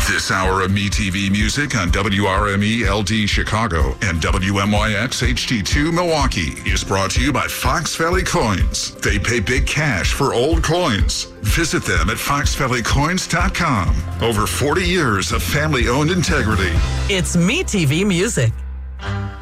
This hour of MeTV Music on WRME LD Chicago and WMYX HD2 Milwaukee is brought to you by Fox Valley Coins. They pay big cash for old coins. Visit them at foxvalleycoins.com. Over 40 years of family-owned integrity. It's MeTV Music.